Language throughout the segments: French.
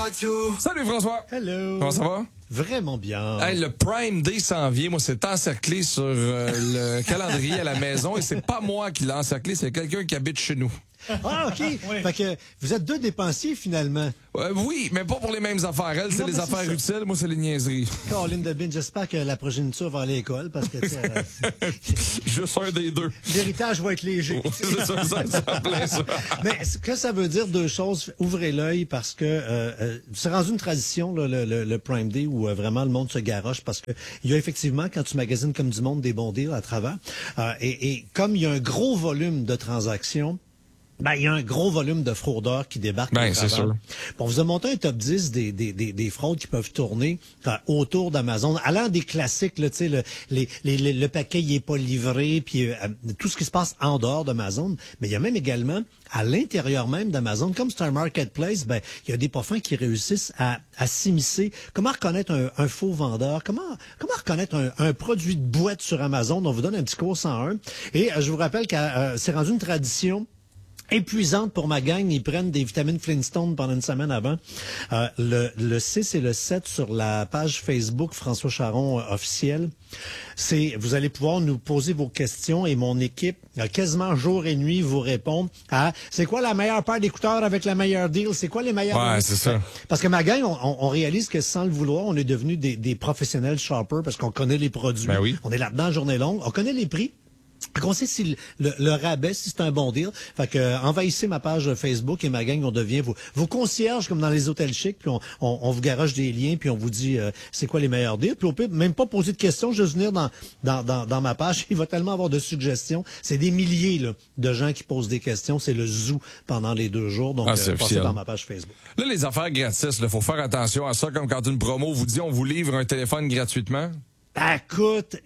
Salut François. Hello. Comment ça va? Vraiment bien. Hey, le Prime Day s'en vient. Moi, c'est encerclé sur le calendrier à la maison et c'est pas moi qui l'ai encerclé, c'est quelqu'un qui habite chez nous. Ah, OK. Oui. Fait que vous êtes deux dépensiers, finalement. Oui, mais pas pour les mêmes affaires. Elle, c'est les affaires utiles. Moi, c'est les niaiseries. Caroline Debin, j'espère que la progéniture va aller à l'école parce que, juste un des deux. L'héritage va être léger. C'est ça, plein ça. Mais ce que ça veut dire, deux choses. Ouvrez l'œil parce que c'est rendu une tradition, là, le Prime Day, où vraiment le monde se garoche parce que il y a effectivement, quand tu magasines comme du monde, des bons deals à travers. Et comme il y a un gros volume de transactions, il y a un gros volume de fraudeurs qui débarquent. C'est sûr. Bon, on vous a monté un top 10 des fraudes qui peuvent tourner autour d'Amazon, allant des classiques, là, tu sais, le paquet il est pas livré, puis tout ce qui se passe en dehors d'Amazon. Mais il y a même également, à l'intérieur même d'Amazon, comme c'est un marketplace, il y a des parfums qui réussissent à s'immiscer. Comment reconnaître un faux vendeur? Comment reconnaître un produit de boîte sur Amazon? On vous donne un petit cours 101. Et je vous rappelle que c'est rendu une tradition épuisante pour ma gang. Ils prennent des vitamines Flintstone pendant une semaine avant. Le 6 et le 7 sur la page Facebook François Charon officiel. Vous allez pouvoir nous poser vos questions et mon équipe, quasiment jour et nuit, vous répond à c'est quoi la meilleure paire d'écouteurs avec la meilleure deal? C'est quoi les meilleurs? Ouais, c'est ça. Parce que ma gang, on réalise que sans le vouloir, on est devenu des professionnels shoppers parce qu'on connaît les produits. Ben oui. On est là-dedans journée longue. On connaît les prix. On sait si le rabais, si c'est un bon deal. Fait que envahissez ma page Facebook et ma gang, on devient vos concierges comme dans les hôtels chics, puis on vous garoche des liens, puis on vous dit c'est quoi les meilleurs deals. Puis on peut même pas poser de questions, juste venir dans ma page. Il va tellement avoir de suggestions. C'est des milliers là, de gens qui posent des questions. C'est le zoo pendant les 2 jours. Donc passez dans ma page Facebook. Là, les affaires gratis, il faut faire attention à ça, comme quand une promo vous dit on vous livre un téléphone gratuitement. Écoute,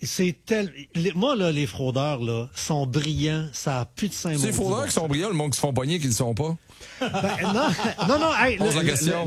moi, là, les fraudeurs, là, sont brillants. Ça a plus de 5 mots. C'est les fraudeurs qui sont brillants, le monde qui se font pogner qui ne le sont pas. Non, hey, pose la question.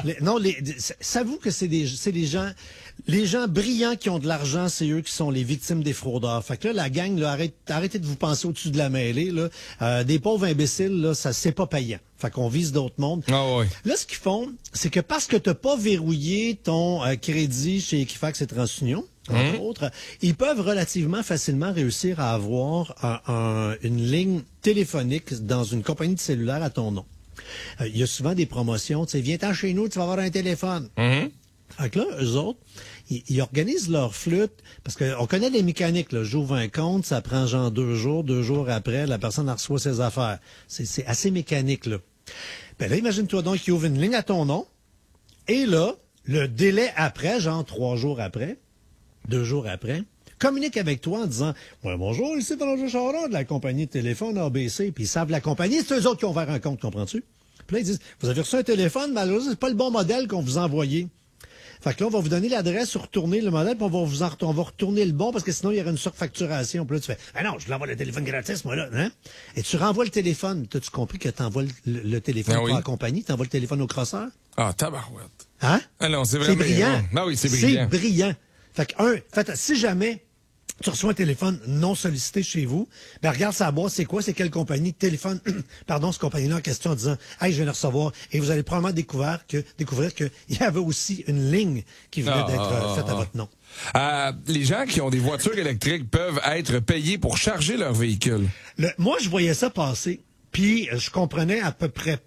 S'avoue que c'est les gens brillants qui ont de l'argent, c'est eux qui sont les victimes des fraudeurs. Fait que là, la gang, là, arrêtez de vous penser au-dessus de la mêlée, là. Des pauvres imbéciles, là, c'est pas payant. Fait qu'on vise d'autres mondes. Ah oui. Là, ce qu'ils font, c'est que parce que t'as pas verrouillé ton crédit chez Equifax et TransUnion, entre autres, ils peuvent relativement facilement réussir à avoir une ligne téléphonique dans une compagnie de cellulaire à ton nom. Il y a souvent des promotions, tu sais, viens-t'en chez nous, tu vas avoir un téléphone. Fait que là, eux autres, ils organisent leur flûte, parce qu'on connaît les mécaniques, là. J'ouvre un compte, ça prend genre 2 jours, 2 jours après, la personne reçoit ses affaires. C'est assez mécanique, là. Ben là, imagine-toi donc qu'il ouvre une ligne à ton nom, et là, le délai après, genre 3 jours après, 2 jours après, communique avec toi en disant « Ouais, bonjour, ici François Charon de la compagnie de téléphone ABC. » Puis ils savent la compagnie, c'est eux autres qui ont ouvert un compte, comprends-tu? Puis là, ils disent « Vous avez reçu un téléphone, malheureusement, c'est pas le bon modèle qu'on vous a envoyé. » Fait que là, on va vous donner l'adresse, retourner le modèle, puis on va retourner le bon, parce que sinon, il y aurait une surfacturation. Puis là, tu fais « Ah non, je l'envoie le téléphone gratis, moi, là. » Hein? Et tu renvoies le téléphone. T'as-tu compris que t'envoies le téléphone pas à la compagnie? T'envoies le téléphone au crosseur? Ah, tabarouette. Hein? Ah non, c'est vraiment... brillant. Ah oui, c'est brillant. C'est brillant. Fait que, si jamais tu reçois un téléphone non sollicité chez vous, ben regarde sa boîte, c'est quoi, c'est quelle compagnie, téléphone, pardon, cette compagnie-là en question en disant, hey, je viens de recevoir, et vous allez probablement découvrir qu'il y avait aussi une ligne qui venait d'être faite à votre nom. Les gens qui ont des voitures électriques peuvent être payés pour charger leur véhicule. Moi, je voyais ça passer. Puis, je comprenais à peu près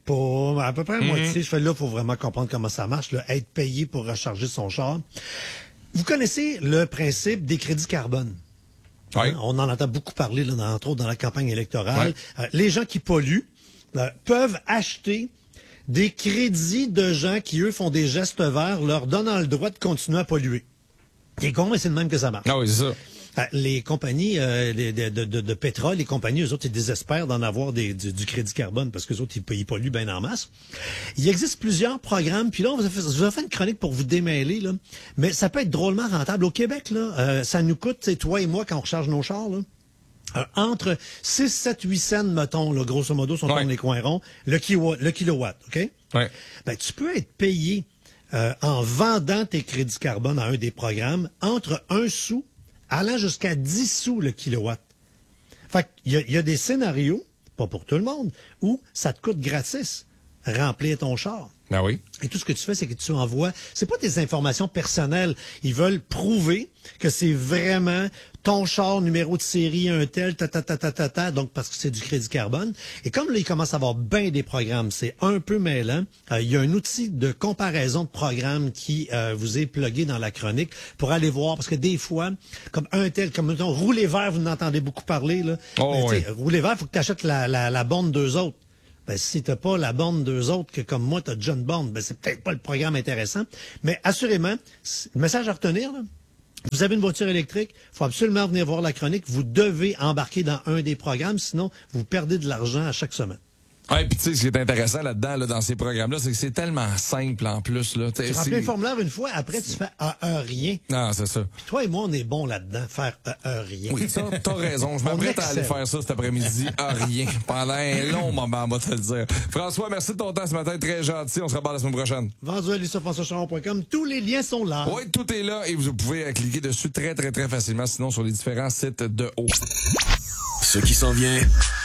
à moitié. Je fais là, il faut vraiment comprendre comment ça marche, là, être payé pour recharger son char. Vous connaissez le principe des crédits carbone. Oui. On en entend beaucoup parler, là, entre autres, dans la campagne électorale. Les gens qui polluent peuvent acheter des crédits de gens qui, eux, font des gestes verts, leur donnant le droit de continuer à polluer. C'est con, mais c'est de même que ça marche. Ah oui, c'est ça. Les compagnies de pétrole, les compagnies, eux autres, ils désespèrent d'en avoir du crédit carbone parce que eux autres, ils polluent bien en masse. Il existe plusieurs programmes, puis là, je vous ai fait une chronique pour vous démêler, là, mais ça peut être drôlement rentable. Au Québec, là, ça nous coûte, c'est toi et moi, quand on recharge nos chars, là, entre 6, 7, 8 cents, mettons, là, grosso modo, si on tourne les coins ronds, le kilowatt, OK? Ouais. Ben, tu peux être payé en vendant tes crédits carbone à un des programmes entre 1 sou allant jusqu'à 10 sous le kilowatt. Fait qu'il y a des scénarios, pas pour tout le monde, où ça te coûte gratis. remplir ton char. Ben oui. Et tout ce que tu fais, c'est que tu envoies, c'est pas tes informations personnelles. Ils veulent prouver que c'est vraiment ton char, numéro de série, un tel, donc parce que c'est du crédit carbone. Et comme là, il commence à avoir bien des programmes, c'est un peu mêlant. Il y a un outil de comparaison de programmes qui vous est plugué dans la chronique pour aller voir, parce que des fois, comme un tel, comme mettons, rouler vert, vous n'entendez beaucoup parler, là. Oui. Rouler vert, il faut que tu achètes la borne 2 autres. Ben, si t'as pas la borne 2 autres que comme moi, t'as déjà une borne, ben, c'est peut-être pas le programme intéressant. Mais assurément, le message à retenir, là, vous avez une voiture électrique, il faut absolument venir voir la chronique. Vous devez embarquer dans un des programmes, sinon vous perdez de l'argent à chaque semaine. Ouais, puis tu sais, ce qui est intéressant là-dedans, là, dans ces programmes-là, c'est que c'est tellement simple en plus. Là. Tu remplis le formulaire une fois, après tu fais rien. Non, c'est ça. Puis toi et moi, on est bons là-dedans, faire rien. Oui, ça, t'as raison. Je m'apprête à aller faire ça cet après-midi, rien. Pendant un long moment, on va te le dire. François, merci de ton temps ce matin, très gentil. On se reparle la semaine prochaine. Vendu à LissaFrançoisCharon.com, tous les liens sont là. Oui, tout est là et vous pouvez cliquer dessus très, très, très facilement, sinon sur les différents sites de haut. Ce qui s'en vient